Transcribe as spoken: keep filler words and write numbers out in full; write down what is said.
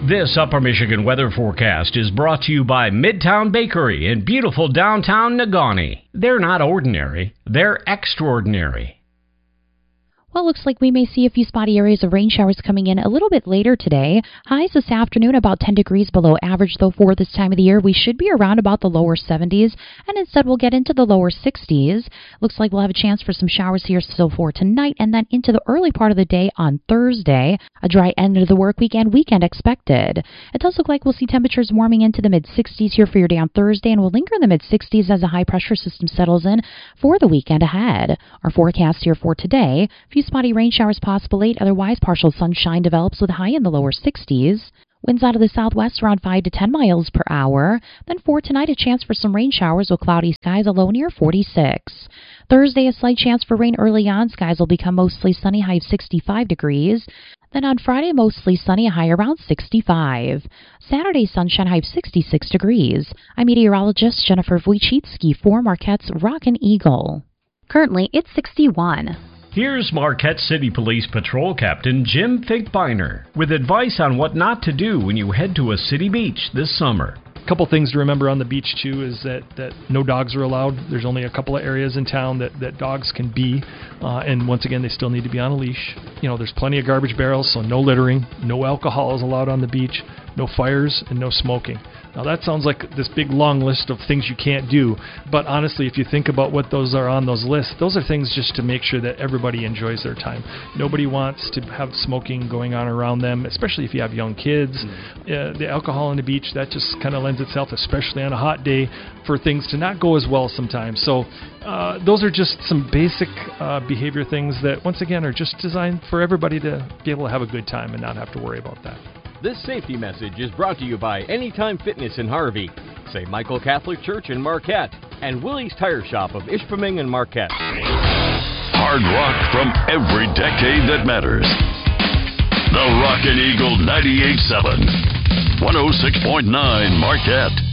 This Upper Michigan weather forecast is brought to you by Midtown Bakery in beautiful downtown Negaunee. They're not ordinary, they're extraordinary. Well, it looks like we may see a few spotty areas of rain showers coming in a little bit later today. Highs this afternoon about ten degrees below average, though for this time of the year we should be around about the lower seventies, and instead we'll get into the lower sixties. Looks like we'll have a chance for some showers here still for tonight, and then into the early part of the day on Thursday. A dry end of the work week and weekend expected. It does look like we'll see temperatures warming into the mid-sixties here for your day on Thursday, and will linger in the mid-sixties as a high-pressure system settles in for the weekend ahead. Our forecast here for today: few spotty rain showers possible late, otherwise partial sunshine develops with a high in the lower sixties. Winds out of the southwest around five to ten miles per hour. Then for tonight, a chance for some rain showers with cloudy skies, a low near forty-six. Thursday, a slight chance for rain early on. Skies will become mostly sunny, high of sixty-five degrees. Then on Friday, mostly sunny, a high around sixty-five. Saturday, sunshine, high of sixty-six degrees. I'm meteorologist Jennifer Wojcicki for Marquette's Rockin' Eagle. Currently, it's sixty-one. Here's Marquette City Police Patrol Captain Jim Finkbeiner with advice on what not to do when you head to a city beach this summer. A couple things to remember on the beach, too, is that, that no dogs are allowed. There's only a couple of areas in town that, that dogs can be, uh, and once again, they still need to be on a leash. You know, there's plenty of garbage barrels, so no littering, no alcohol is allowed on the beach, no fires, and no smoking. Now, that sounds like this big, long list of things you can't do, but honestly, if you think about what those are on those lists, those are things just to make sure that everybody enjoys their time. Nobody wants to have smoking going on around them, especially if you have young kids. Mm-hmm. Uh, the alcohol on the beach, that just kind of lends itself, especially on a hot day, for things to not go as well sometimes. So uh, those are just some basic uh, behavior things that, once again, are just designed for everybody to be able to have a good time and not have to worry about that. This safety message is brought to you by Anytime Fitness in Harvey, Saint Michael Catholic Church in Marquette, and Willie's Tire Shop of Ishpeming and Marquette. Hard rock from every decade that matters. The Rockin' Eagle ninety-eight point seven, one oh six point nine Marquette.